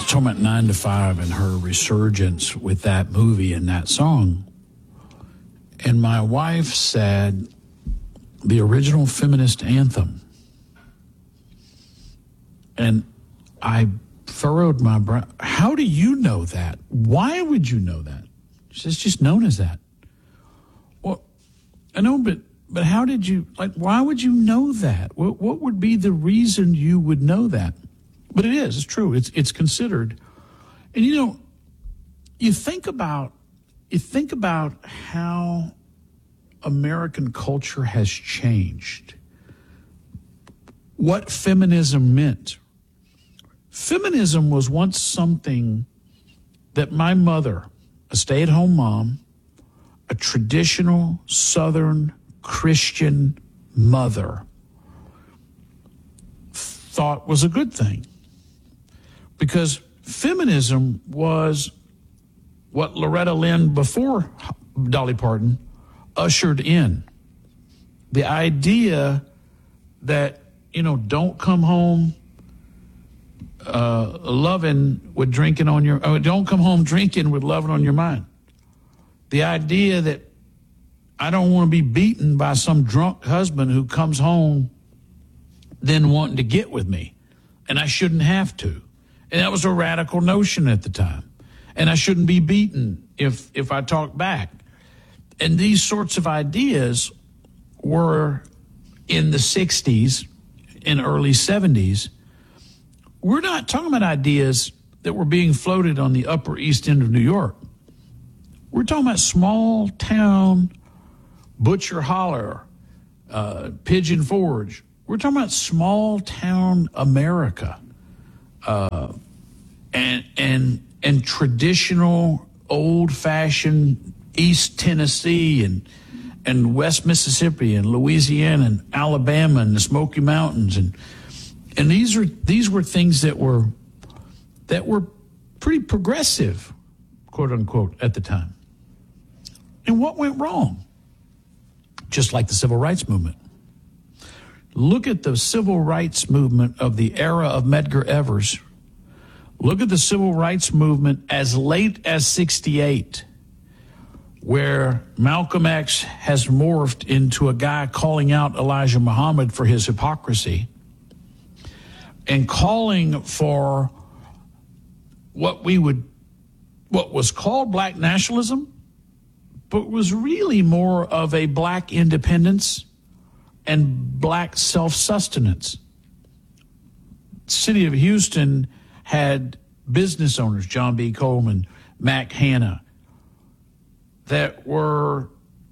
talking about 9 to 5 and her resurgence with that movie and that song. And my wife said, the original feminist anthem. And I furrowed my brow. How do you know that? Why would you know that? She says, it's just known as that. Well, I know, but how did you, why would you know that? What would be the reason you would know that? But it's true. It's considered. And you think about how American culture has changed. What feminism meant. Feminism was once something that my mother, a stay-at-home mom, a traditional Southern Christian mother, thought was a good thing. Because feminism was what Loretta Lynn, before Dolly Parton, ushered in. The idea that, don't come home loving with drinking on your, don't come home drinking with loving on your mind. The idea that I don't want to be beaten by some drunk husband who comes home then wanting to get with me, and I shouldn't have to. And that was a radical notion at the time. And I shouldn't be beaten if I talk back. And these sorts of ideas were in the 60s and early 70s. We're not talking about ideas that were being floated on the Upper East End of New York. We're talking about small town, Butcher Holler, Pigeon Forge. We're talking about small town America, and traditional, old-fashioned East Tennessee and West Mississippi and Louisiana and Alabama and the Smoky Mountains, and these were things that were pretty progressive, quote unquote, at the time. And what went wrong? Just like the civil rights movement. Look at the civil rights movement of the era of Medgar Evers. Look at the civil rights movement as late as 68, where Malcolm X has morphed into a guy calling out Elijah Muhammad for his hypocrisy and calling for what was called black nationalism, but was really more of a black independence and black self-sustenance. City of Houston had business owners, John B. Coleman, Mac Hanna, that were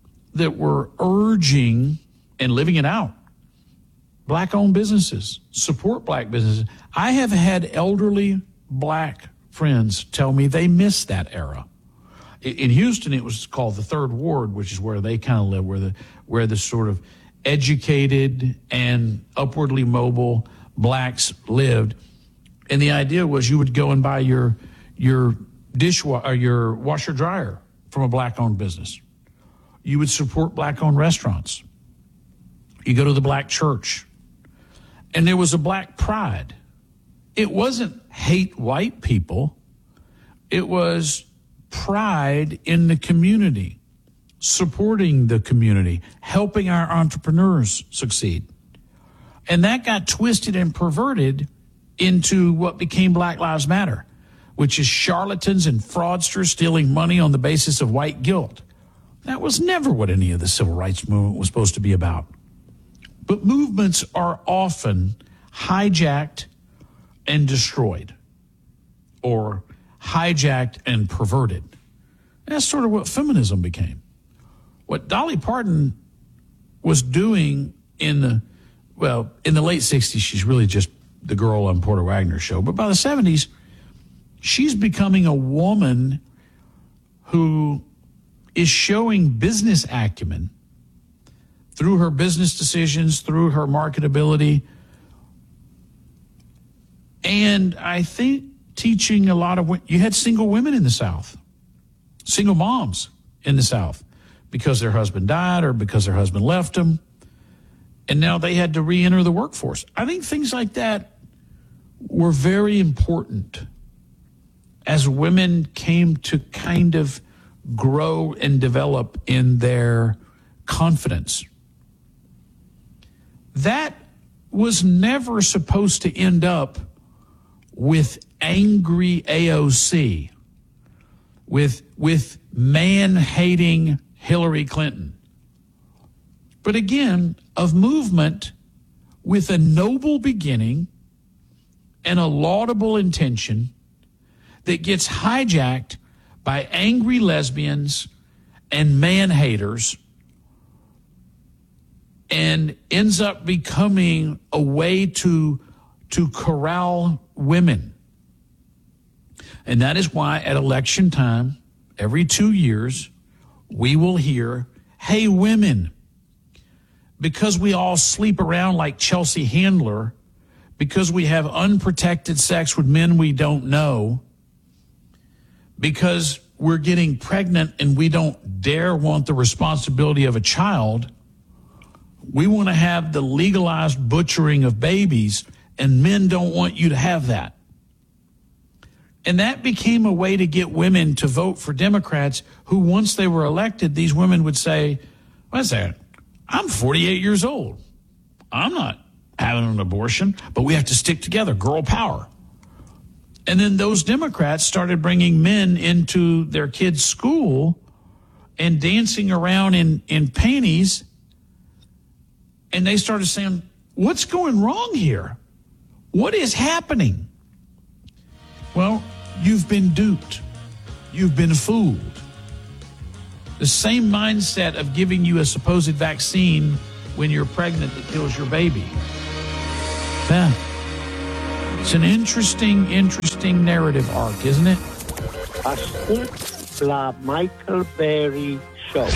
urging and living it out. Black-owned businesses, support black businesses. I have had elderly black friends tell me they miss that era. In Houston, it was called the Third Ward, which is where they kind of live, where the sort of educated and upwardly mobile blacks lived. And the idea was you would go and buy your dishwasher or your washer dryer from a black-owned business. You would support black-owned restaurants. You go to the black church. And there was a black pride. It wasn't hate white people. It was pride in the community, supporting the community, helping our entrepreneurs succeed. And that got twisted and perverted into what became Black Lives Matter, which is charlatans and fraudsters stealing money on the basis of white guilt. That was never what any of the civil rights movement was supposed to be about. But movements are often hijacked and destroyed, or hijacked and perverted. That's sort of what feminism became. What Dolly Parton was doing in the late 60s, she's really just the girl on Porter Wagner's show. But by the 70s, she's becoming a woman who is showing business acumen through her business decisions, through her marketability, and I think teaching a lot of, you had single women in the South, single moms in the South, because their husband died or because their husband left them, and now they had to re-enter the workforce. I think things like that were very important as women came to kind of grow and develop in their confidence. That was never supposed to end up with angry AOC, with man-hating Hillary Clinton. But again, of movement with a noble beginning and a laudable intention that gets hijacked by angry lesbians and man-haters and ends up becoming a way to corral women. And that is why at election time, every 2 years, we will hear, hey, women, because we all sleep around like Chelsea Handler, because we have unprotected sex with men we don't know, because we're getting pregnant and we don't dare want the responsibility of a child, we want to have the legalized butchering of babies, and men don't want you to have that. And that became a way to get women to vote for Democrats who, once they were elected, these women would say, wait a second, I'm 48 years old. I'm not having an abortion, but we have to stick together, girl power. And then those Democrats started bringing men into their kids' school and dancing around in panties. And they started saying, what's going wrong here? What is happening? Well, you've been duped. You've been fooled. The same mindset of giving you a supposed vaccine when you're pregnant that kills your baby. Yeah. It's an interesting narrative arc, isn't it? Ascult la Michael Berry Show.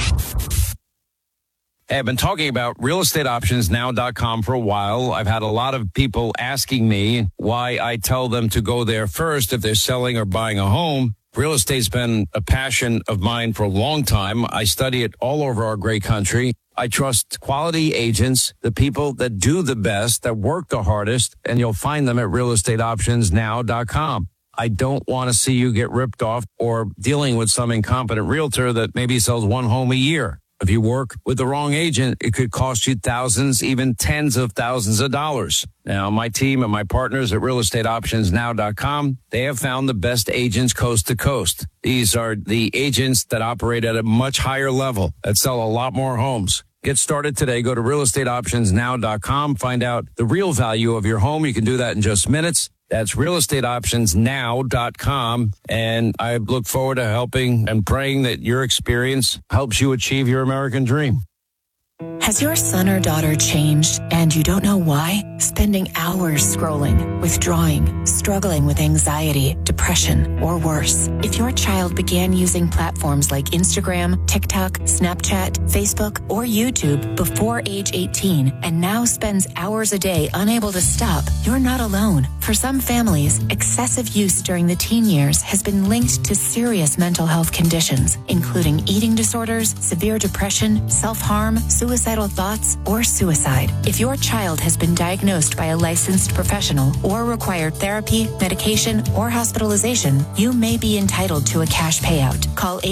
Hey, I've been talking about realestateoptionsnow.com for a while. I've had a lot of people asking me why I tell them to go there first if they're selling or buying a home. Real estate's been a passion of mine for a long time. I study it all over our great country. I trust quality agents, the people that do the best, that work the hardest, and you'll find them at realestateoptionsnow.com. I don't want to see you get ripped off or dealing with some incompetent realtor that maybe sells one home a year. If you work with the wrong agent, it could cost you thousands, even tens of thousands of dollars. Now, my team and my partners at realestateoptionsnow.com, they have found the best agents coast to coast. These are the agents that operate at a much higher level, that sell a lot more homes. Get started today. Go to realestateoptionsnow.com. Find out the real value of your home. You can do that in just minutes. That's realestateoptionsnow.com. And I look forward to helping and praying that your experience helps you achieve your American dream. Has your son or daughter changed and you don't know why? Spending hours scrolling, withdrawing, struggling with anxiety, depression, or worse. If your child began using platforms like Instagram, TikTok, Snapchat, Facebook, or YouTube before age 18 and now spends hours a day unable to stop, you're not alone. For some families, excessive use during the teen years has been linked to serious mental health conditions, including eating disorders, severe depression, self-harm, suicidal thoughts, or suicide. If your child has been diagnosed by a licensed professional or required therapy, medication, or hospitalization, you may be entitled to a cash payout. Call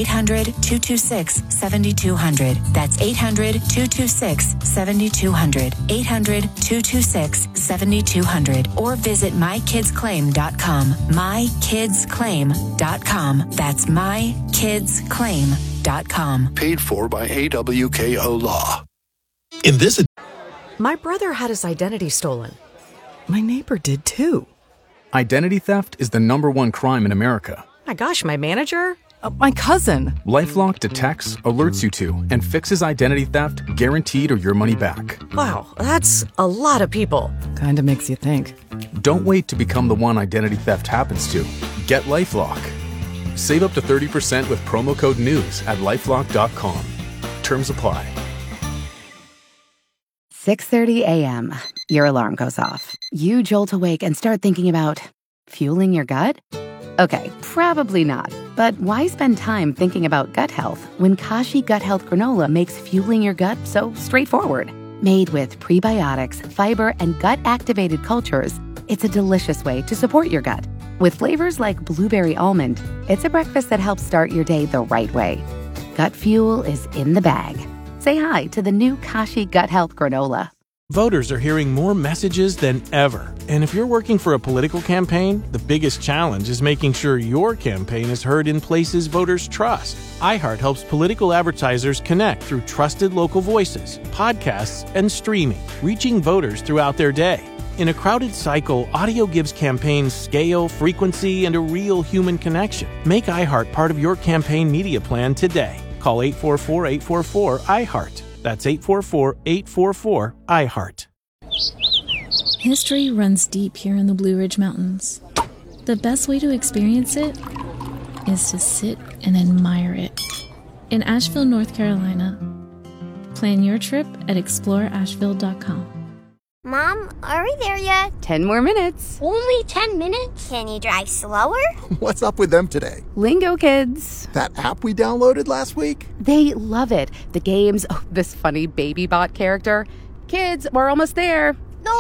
800-226-7200. That's 800-226-7200. 800-226-7200. Or visit mykidsclaim.com. mykidsclaim.com. That's mykidsclaim.com. Paid for by AWKO Law. My brother had his identity stolen. My neighbor did too. Identity theft is the #1 crime in America. My gosh, my manager? My cousin. LifeLock detects, alerts you to, and fixes identity theft guaranteed or your money back. Wow, that's a lot of people. Kinda makes you think. Don't wait to become the one identity theft happens to. Get LifeLock. Save up to 30% with promo code NEWS at LifeLock.com. Terms apply. 6:30 a.m. Your alarm goes off. You jolt awake and start thinking about fueling your gut? Okay, probably not. But why spend time thinking about gut health when Kashi Gut Health Granola makes fueling your gut so straightforward? Made with prebiotics, fiber, and gut-activated cultures, it's a delicious way to support your gut. With flavors like blueberry almond, it's a breakfast that helps start your day the right way. Gut Fuel is in the bag. Say hi to the new Kashi Gut Health Granola. Voters are hearing more messages than ever. And if you're working for a political campaign, the biggest challenge is making sure your campaign is heard in places voters trust. iHeart helps political advertisers connect through trusted local voices, podcasts, and streaming, reaching voters throughout their day. In a crowded cycle, audio gives campaigns scale, frequency, and a real human connection. Make iHeart part of your campaign media plan today. Call 844-844-iHeart. That's 844-844-iHeart. History runs deep here in the Blue Ridge Mountains. The best way to experience it is to sit and admire it. In Asheville, North Carolina. Plan your trip at exploreasheville.com. Mom, are we there yet? 10 more minutes. Only 10 minutes? Can you drive slower? What's up with them today? Lingo Kids. That app we downloaded last week? They love it. The games, this funny baby bot character. Kids, we're almost there.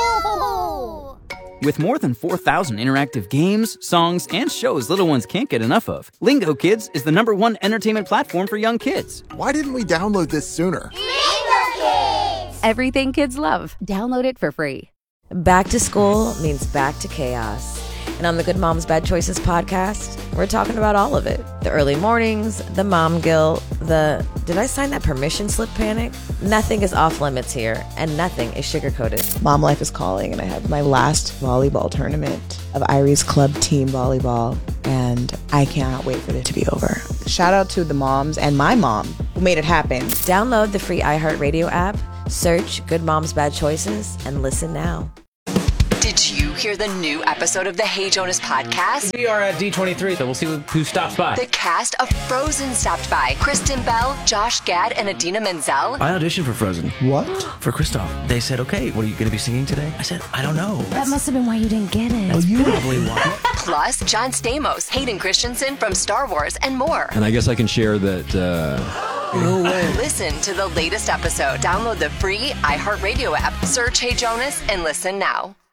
No! With more than 4,000 interactive games, songs, and shows little ones can't get enough of, Lingo Kids is the #1 entertainment platform for young kids. Why didn't we download this sooner? Lingo Kids! Everything kids love. Download it for free. Back to school means back to chaos. And on the Good Moms Bad Choices podcast, we're talking about all of it. The early mornings, the mom guilt, the did I sign that permission slip panic? Nothing is off limits here, and nothing is sugar-coated. Mom life is calling, and I have my last volleyball tournament of Irie's club team volleyball, and I cannot wait for it to be over. Shout out to the moms and my mom who made it happen. Download the free iHeartRadio app, search Good Moms Bad Choices, and listen now. Did you hear the new episode of the Hey Jonas podcast? We are at D23, so we'll see who stops by. The cast of Frozen stopped by. Kristen Bell, Josh Gad, and Idina Menzel. I auditioned for Frozen. What? For Kristoff. They said, okay, what are you going to be singing today? I said, I don't know. That must have been why you didn't get it. That's probably why. Plus, John Stamos, Hayden Christensen from Star Wars, and more. And I guess I can share that... No way. Listen to the latest episode. Download the free iHeartRadio app. Search Hey Jonas and listen now.